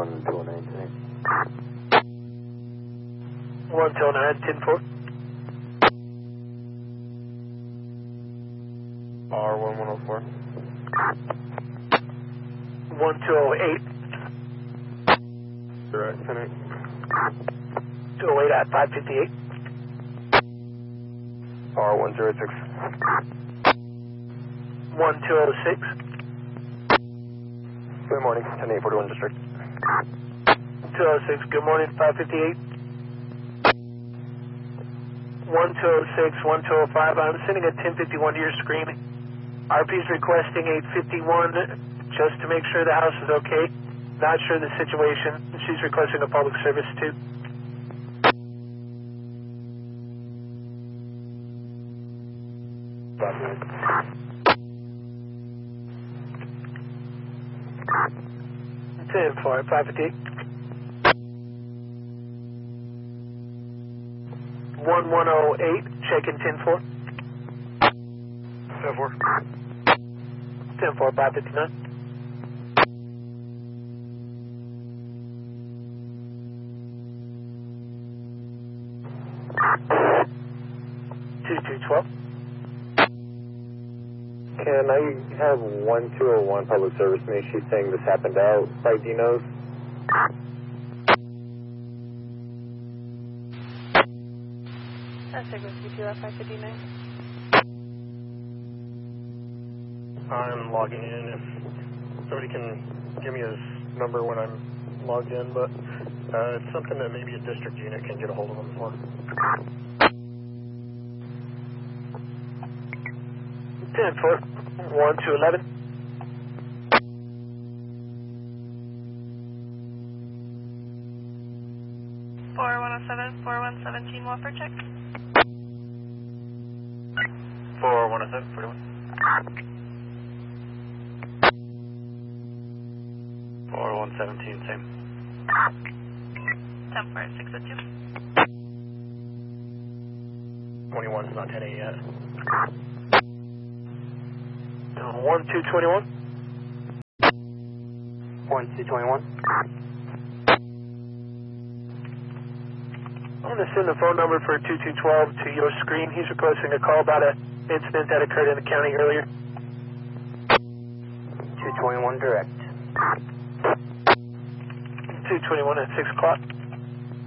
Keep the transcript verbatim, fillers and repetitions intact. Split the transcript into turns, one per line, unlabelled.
one two nine today.
one two nine, ten four.
R one one oh four.
one two oh eight.
Direct, ten eight.
two oh eight at five fifty-eight.
R one zero six.
one two oh six.
Good morning, ten eight forty-one District.
two oh six, good morning, five fifty-eight. one two oh six, one two oh five, I'm sending a ten fifty-one to your screen. R P's requesting eight fifty-one just to make sure the house is okay. Not sure the situation. She's requesting a public service too. ten four, five fifty-eight. one one oh eight, check in ten four.
ten four.
ten four, five fifty-nine. two two twelve.
Can I have one two oh one public service me? She's saying this happened out by Dino's.
That's Whiskey two at five fifty-nine.
I'm logging in. If somebody can give me his number when I'm logged in, but uh, it's something that maybe a district unit can get a hold of him for.
ten four, one two eleven.
four one oh seven, four one seventeen, Whopper check.
four one oh seven, forty-one. four one seventeen, same.
ten four, six oh two.
twenty-one's not ten eight yet.
one two twenty-one.
one two twenty-one.
I'm going to send the phone number for two two one two to your screen. He's requesting a call about an incident that occurred in the county earlier.
two twenty-one direct.
two twenty-one at six o'clock.